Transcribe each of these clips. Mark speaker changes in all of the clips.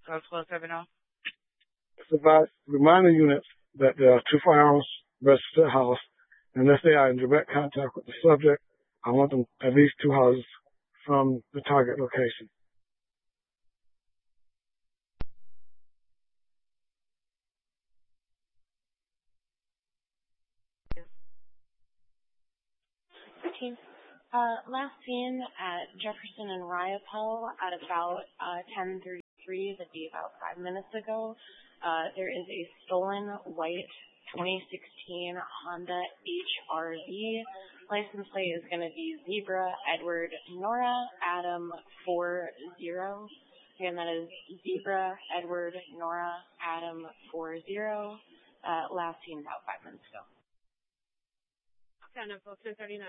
Speaker 1: So 1270.
Speaker 2: Advise reminder units that there are 2 firearms registered at the house. Unless they are in direct contact with the subject, I want them at least 2 houses from the target location.
Speaker 3: Last seen at Jefferson and Ryapel at about 10:33, that'd be about 5 minutes ago. There is a stolen white 2016 Honda HRV. License plate is going to be Zebra Edward Nora Adam 40. Again, that is Zebra Edward Nora Adam 40. Last seen about 5 minutes ago.
Speaker 4: 10:39.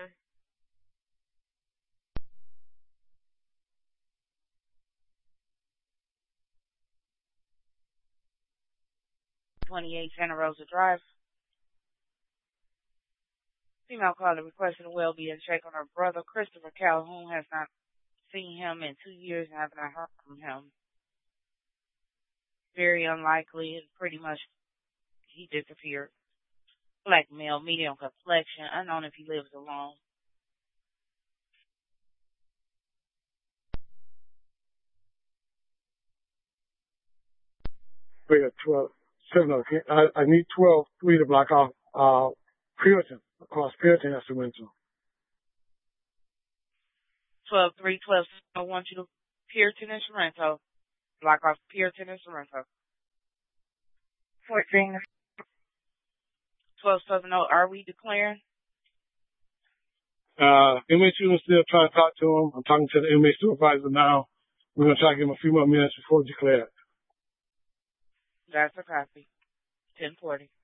Speaker 1: 28 Santa Rosa Drive. Female caller requested a well-being check on her brother, Christopher Calhoun. Has not seen him in 2 years and have not heard from him. Very unlikely, and pretty much he disappeared. Black male, medium complexion, unknown if he lives alone.
Speaker 2: We got 7. Okay. I need 12-3 to block off Puritan, across Puritan at Sorrento.
Speaker 1: 12-3, 12. I want you to Puritan and Sorrento. Block off Puritan and Sorrento. 14. 1270. Are we declaring?
Speaker 2: Inmate students still trying to talk to him. I'm talking to the inmate supervisor now. We're going to try to give him a few more minutes before we declare it.
Speaker 1: That's a copy. 1040.